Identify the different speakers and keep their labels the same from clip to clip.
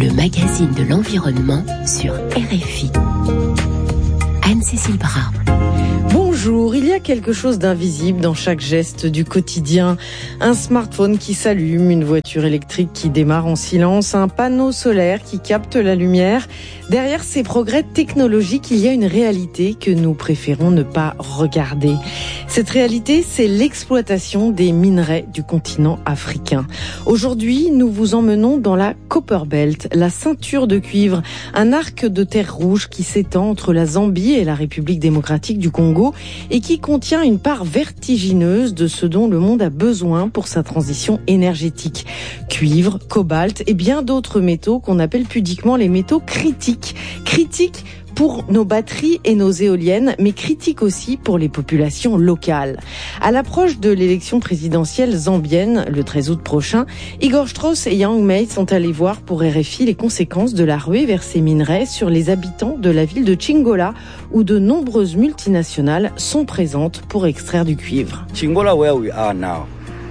Speaker 1: le magazine de l'environnement sur RFI. Anne-Cécile Bras.
Speaker 2: Bonjour, il y a quelque chose d'invisible dans chaque geste du quotidien. Un smartphone qui s'allume, une voiture électrique qui démarre en silence, un panneau solaire qui capte la lumière. Derrière ces progrès technologiques, il y a une réalité que nous préférons ne pas regarder. Cette réalité, c'est l'exploitation des minerais du continent africain. Aujourd'hui, nous vous emmenons dans la Copper Belt, la ceinture de cuivre, un arc de terre rouge qui s'étend entre la Zambie et la République démocratique du Congo et qui contient une part vertigineuse de ce dont le monde a besoin pour sa transition énergétique. Cuivre, cobalt et bien d'autres métaux qu'on appelle pudiquement les métaux critiques. Critiques pour nos batteries et nos éoliennes, mais critiques aussi pour les populations locales. À l'approche de l'élection présidentielle zambienne, le 13 août prochain, Igor Strauss et Yang Mei sont allés voir pour RFI les conséquences de la ruée vers ces minerais sur les habitants de la ville de Chingola, où de nombreuses multinationales sont présentes pour extraire du cuivre.
Speaker 3: Chingola, where we are now.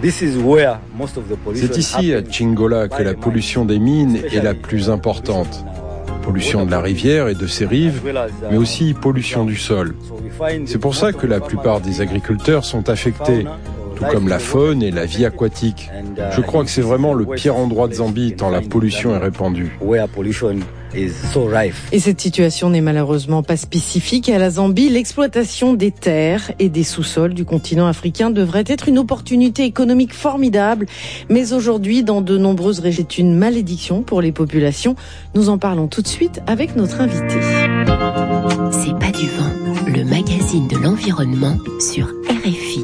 Speaker 4: C'est ici, à Chingola, que la pollution des mines est la plus importante. Pollution de la rivière et de ses rives, mais aussi pollution du sol. C'est pour ça que la plupart des agriculteurs sont affectés, tout comme la faune et la vie aquatique. Je crois que c'est vraiment le pire endroit de Zambie tant la pollution est répandue.
Speaker 2: Et cette situation n'est malheureusement pas spécifique à la Zambie. L'exploitation des terres et des sous-sols du continent africain devrait être une opportunité économique formidable. Mais aujourd'hui, dans de nombreuses régions, c'est une malédiction pour les populations. Nous en parlons tout de suite avec notre invité.
Speaker 1: C'est pas du vent, le magazine de l'environnement sur RFI.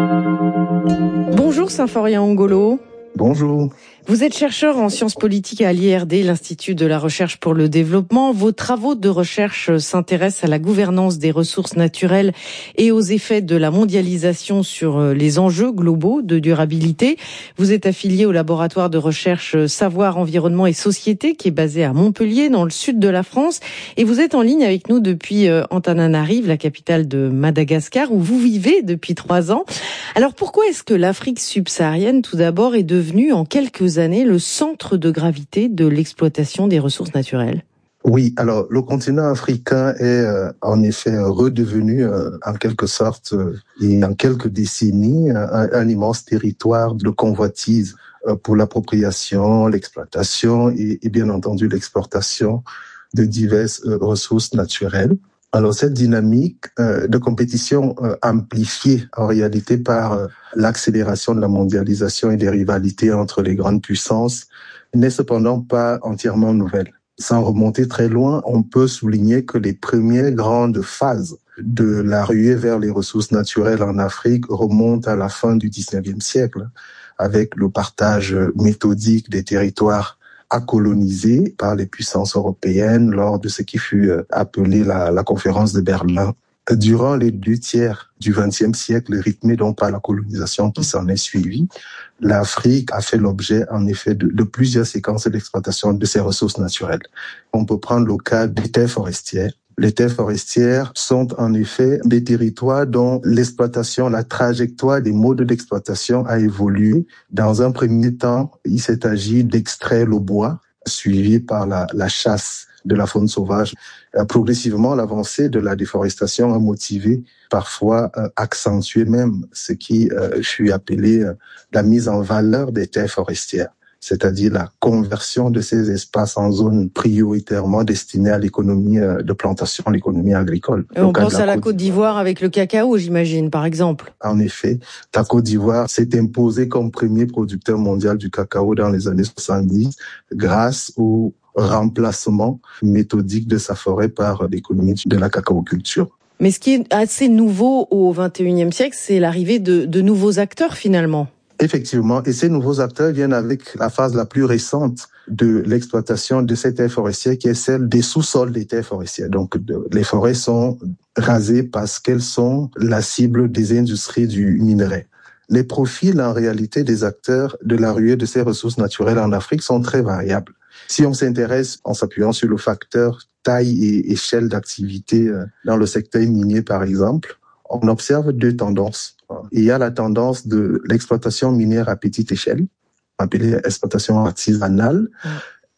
Speaker 2: Bonjour Symphorien Ongolo.
Speaker 5: Bonjour.
Speaker 2: Vous êtes chercheur en sciences politiques à l'IRD, l'Institut de la recherche pour le développement. Vos travaux de recherche s'intéressent à la gouvernance des ressources naturelles et aux effets de la mondialisation sur les enjeux globaux de durabilité. Vous êtes affilié au laboratoire de recherche Savoir, Environnement et Société qui est basé à Montpellier, dans le sud de la France. Et vous êtes en ligne avec nous depuis Antananarive, la capitale de Madagascar, où vous vivez depuis 3 ans. Alors pourquoi est-ce que l'Afrique subsaharienne, tout d'abord, est devenue en quelques années le centre de gravité de l'exploitation des ressources naturelles?
Speaker 5: Oui, alors le continent africain est en effet redevenu en quelque sorte et en quelques décennies un immense territoire de convoitise pour l'appropriation, l'exploitation et bien entendu l'exportation de diverses ressources naturelles. Alors cette dynamique de compétition amplifiée en réalité par l'accélération de la mondialisation et des rivalités entre les grandes puissances n'est cependant pas entièrement nouvelle. Sans remonter très loin, on peut souligner que les premières grandes phases de la ruée vers les ressources naturelles en Afrique remontent à la fin du 19e siècle, avec le partage méthodique des territoires à coloniser par les puissances européennes lors de ce qui fut appelé la conférence de Berlin. Durant les 2 tiers du XXe siècle, rythmé donc par la colonisation qui s'en est suivie, l'Afrique a fait l'objet en effet de plusieurs séquences d'exploitation de ses ressources naturelles. On peut prendre le cas des terres forestières. Les terres forestières sont en effet des territoires dont l'exploitation, la trajectoire des modes d'exploitation a évolué. Dans un premier temps, il s'est agi d'extraire le bois, suivi par la chasse de la faune sauvage. Progressivement, l'avancée de la déforestation a motivé, parfois accentué même, ce qui fut appelé la mise en valeur des terres forestières, c'est-à-dire la conversion de ces espaces en zones prioritairement destinées à l'économie de plantation, l'économie agricole.
Speaker 2: On pense à la Côte d'Ivoire avec le cacao, j'imagine, par exemple.
Speaker 5: En effet, la Côte d'Ivoire s'est imposée comme premier producteur mondial du cacao dans les années 70 grâce au remplacement méthodique de sa forêt par l'économie de la cacaoculture.
Speaker 2: Mais ce qui est assez nouveau au XXIe siècle, c'est l'arrivée de nouveaux acteurs finalement.
Speaker 5: Effectivement, et ces nouveaux acteurs viennent avec la phase la plus récente de l'exploitation de ces terres forestières, qui est celle des sous-sols des terres forestières. Donc, les forêts sont rasées parce qu'elles sont la cible des industries du minerai. Les profils, en réalité, des acteurs de la ruée de ces ressources naturelles en Afrique sont très variables. Si on s'intéresse en s'appuyant sur le facteur taille et échelle d'activité dans le secteur minier, par exemple, on observe 2 tendances. Il y a la tendance de l'exploitation minière à petite échelle, appelée exploitation artisanale,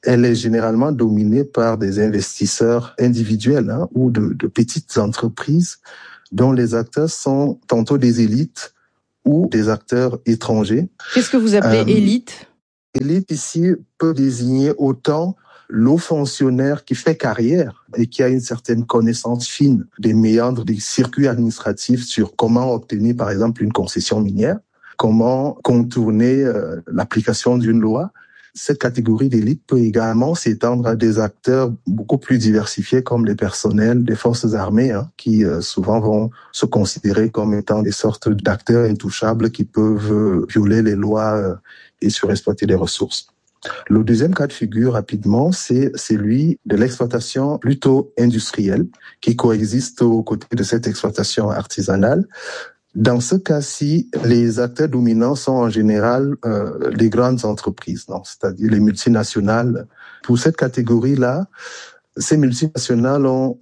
Speaker 5: elle est généralement dominée par des investisseurs individuels ou de petites entreprises dont les acteurs sont tantôt des élites ou des acteurs étrangers.
Speaker 2: Qu'est-ce que vous appelez élite ?
Speaker 5: Élite ici peut désigner autant l'haut fonctionnaire qui fait carrière et qui a une certaine connaissance fine des méandres des circuits administratifs sur comment obtenir par exemple une concession minière, comment contourner l'application d'une loi. Cette catégorie d'élite peut également s'étendre à des acteurs beaucoup plus diversifiés comme les personnels des forces armées qui souvent vont se considérer comme étant des sortes d'acteurs intouchables qui peuvent violer les lois et surexploiter les ressources. Le deuxième cas de figure, rapidement, c'est celui de l'exploitation plutôt industrielle qui coexiste aux côtés de cette exploitation artisanale. Dans ce cas-ci, les acteurs dominants sont en général les grandes entreprises, c'est-à-dire les multinationales. Pour cette catégorie-là, ces multinationales ont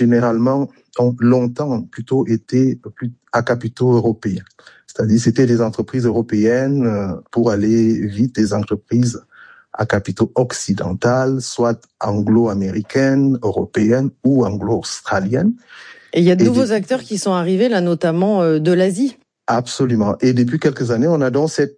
Speaker 5: longtemps plutôt été à capitaux européens. C'est-à-dire c'était des entreprises européennes pour aller vite, des entreprises à capitaux occidentales, soit anglo-américaines, européennes ou anglo-australiennes.
Speaker 2: Et il y a de nouveaux acteurs qui sont arrivés, là, notamment de l'Asie.
Speaker 5: Absolument. Et depuis quelques années, on a donc cette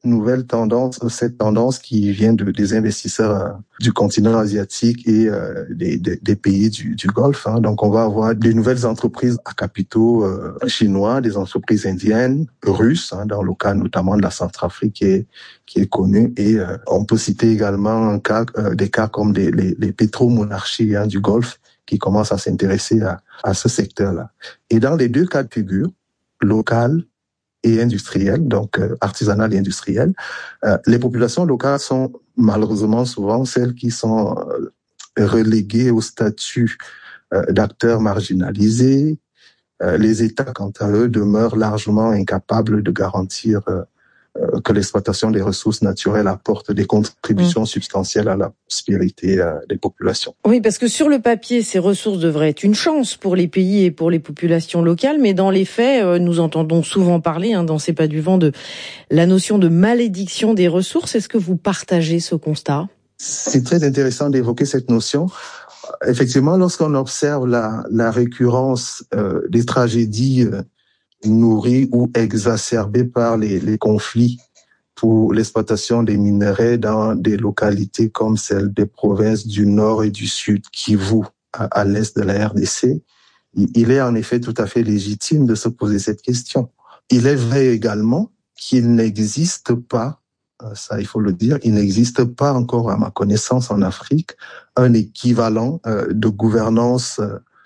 Speaker 5: tendance qui vient des investisseurs du continent asiatique et des pays du Golfe. Donc, on va avoir des nouvelles entreprises à capitaux chinois, des entreprises indiennes, russes, dans le cas notamment de la Centrafrique qui est connu. Et on peut citer également des cas comme les pétromonarchies du Golfe qui commencent à s'intéresser à ce secteur-là. Et dans les deux cas de figure, local et industriel, donc artisanal et industriel, les populations locales sont malheureusement souvent celles qui sont reléguées au statut d'acteurs marginalisés. Les États, quant à eux, demeurent largement incapables de garantir que l'exploitation des ressources naturelles apporte des contributions substantielles à la prospérité des populations.
Speaker 2: Oui, parce que sur le papier, ces ressources devraient être une chance pour les pays et pour les populations locales, mais dans les faits, nous entendons souvent parler, dans C'est pas du vent, de la notion de malédiction des ressources. Est-ce que vous partagez ce constat ?
Speaker 5: C'est très intéressant d'évoquer cette notion. Effectivement, lorsqu'on observe la récurrence des tragédies nourris ou exacerbés par les conflits pour l'exploitation des minerais dans des localités comme celles des provinces du Nord et du Sud, Kivu, à l'est de la RDC, il est en effet tout à fait légitime de se poser cette question. Il est vrai également qu'il n'existe pas, ça il faut le dire, il n'existe pas encore à ma connaissance en Afrique un équivalent de gouvernance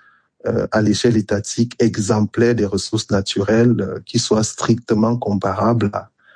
Speaker 5: à l'échelle étatique exemplaire des ressources naturelles qui soit strictement comparable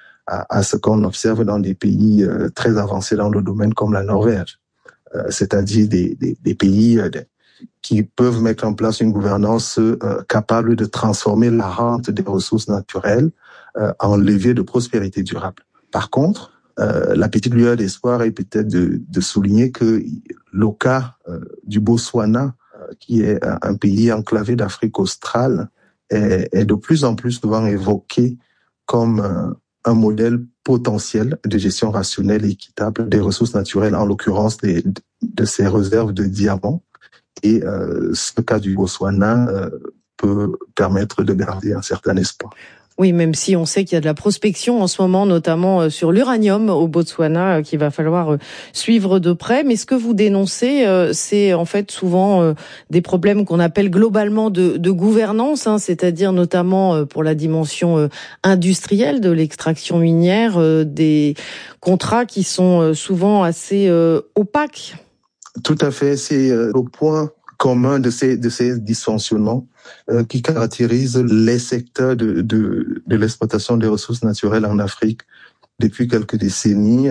Speaker 5: à ce qu'on observe dans des pays très avancés dans le domaine comme la Norvège, c'est-à-dire des pays qui peuvent mettre en place une gouvernance capable de transformer la rente des ressources naturelles en levier de prospérité durable. Par contre, la petite lueur d'espoir est peut-être de souligner que le cas du Botswana, qui est un pays enclavé d'Afrique australe, est de plus en plus souvent évoqué comme un modèle potentiel de gestion rationnelle et équitable des ressources naturelles, en l'occurrence de ces réserves de diamants. Et ce cas du Botswana peut permettre de garder un certain espoir.
Speaker 2: Oui, même si on sait qu'il y a de la prospection en ce moment, notamment sur l'uranium au Botswana, qu'il va falloir suivre de près. Mais ce que vous dénoncez, c'est en fait souvent des problèmes qu'on appelle globalement de gouvernance, c'est-à-dire notamment pour la dimension industrielle de l'extraction minière, des contrats qui sont souvent assez opaques.
Speaker 5: Tout à fait, c'est le point commun de ces dysfonctionnements qui caractérisent les secteurs de l'exploitation des ressources naturelles en Afrique depuis quelques décennies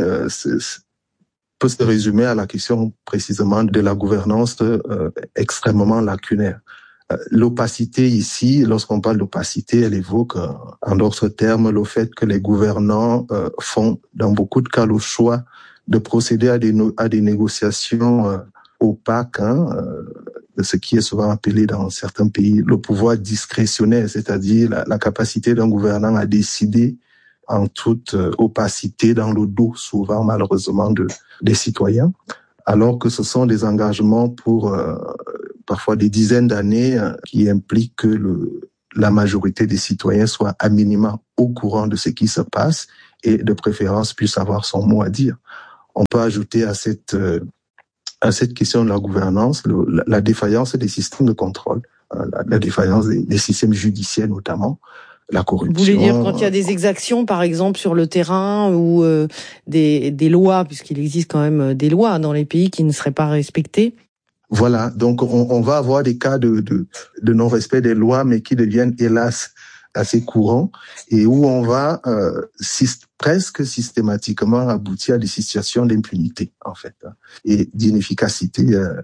Speaker 5: peut se résumer à la question précisément de la gouvernance extrêmement lacunaire. L'opacité ici, lorsqu'on parle d'opacité, elle évoque en d'autres termes le fait que les gouvernants font dans beaucoup de cas le choix de procéder à des négociations opaques, de ce qui est souvent appelé dans certains pays le pouvoir discrétionnaire, c'est-à-dire la capacité d'un gouvernant à décider en toute opacité dans le dos, souvent malheureusement, des citoyens. alors que ce sont des engagements pour parfois des dizaines d'années qui impliquent que la majorité des citoyens soient à minima au courant de ce qui se passe et de préférence puisse avoir son mot à dire. On peut ajouter à cette question de la gouvernance la défaillance des systèmes de contrôle, la défaillance des systèmes judiciaires notamment, la corruption.
Speaker 2: Vous voulez dire quand il y a des exactions, par exemple, sur le terrain ou des lois, puisqu'il existe quand même des lois dans les pays qui ne seraient pas respectées?
Speaker 5: Voilà, donc on va avoir des cas de non-respect des lois, mais qui deviennent hélas assez courants et où on va presque systématiquement aboutir à des situations d'impunité en fait et d'inefficacité.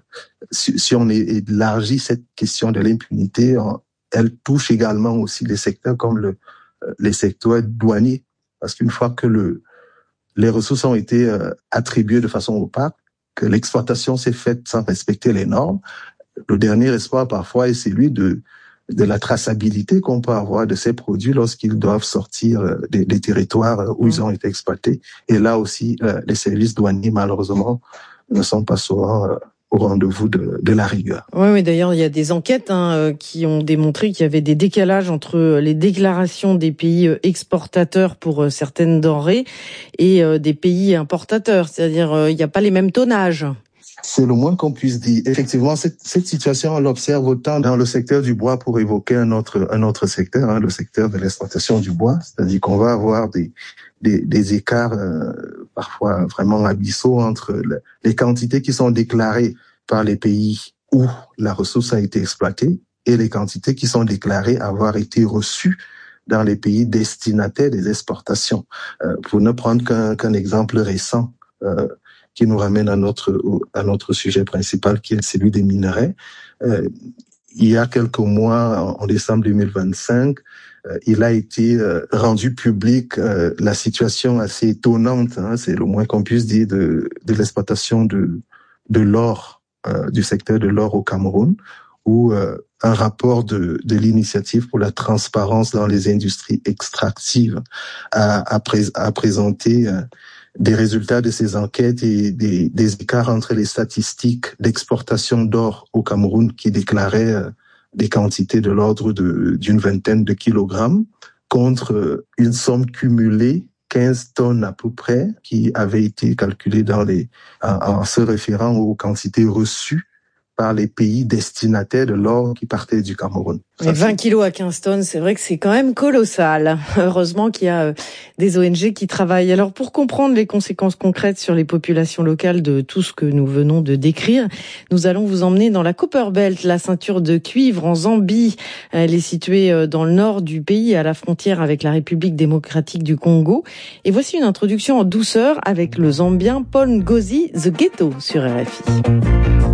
Speaker 5: Si on élargit cette question de l'impunité, elle touche également aussi des secteurs comme les secteurs douaniers, parce qu'une fois que les ressources ont été attribuées de façon opaque, que l'exploitation s'est faite sans respecter les normes, le dernier espoir parfois est celui de la traçabilité qu'on peut avoir de ces produits lorsqu'ils doivent sortir des territoires où ils ont été exploités. Et là aussi, les services douaniers, malheureusement, ne sont pas souvent au rendez-vous de la rigueur.
Speaker 2: Oui, d'ailleurs, il y a des enquêtes qui ont démontré qu'il y avait des décalages entre les déclarations des pays exportateurs pour certaines denrées et des pays importateurs. C'est-à-dire, il n'y a pas les mêmes tonnages.
Speaker 5: C'est le moins qu'on puisse dire. Effectivement, cette situation, on l'observe autant dans le secteur du bois, pour évoquer un autre secteur, le secteur de l'exploitation du bois. C'est-à-dire qu'on va avoir des écarts parfois vraiment abyssaux entre les quantités qui sont déclarées par les pays où la ressource a été exploitée et les quantités qui sont déclarées avoir été reçues dans les pays destinataires des exportations. Pour ne prendre qu'un exemple récent, qui nous ramène à notre sujet principal, qui est celui des minerais. Il y a quelques mois, en décembre 2025, il a été rendu public la situation assez étonnante, c'est le moins qu'on puisse dire, de l'exploitation de l'or, du secteur de l'or au Cameroun, où un rapport de l'initiative pour la transparence dans les industries extractives a présenté des résultats de ces enquêtes et des écarts entre les statistiques d'exportation d'or au Cameroun qui déclaraient des quantités de l'ordre d'une vingtaine de kilogrammes contre une somme cumulée, 15 tonnes à peu près, qui avait été calculée en se référant aux quantités reçues par les pays destinataires de l'or qui partait du Cameroun.
Speaker 2: Mais 20 kilos à 15 tonnes, c'est vrai que c'est quand même colossal. Heureusement qu'il y a des ONG qui travaillent. Alors, pour comprendre les conséquences concrètes sur les populations locales de tout ce que nous venons de décrire, nous allons vous emmener dans la Copperbelt, la ceinture de cuivre en Zambie. Elle est située dans le nord du pays, à la frontière avec la République démocratique du Congo. Et voici une introduction en douceur avec le Zambien Paul Ngozi The Ghetto sur RFI.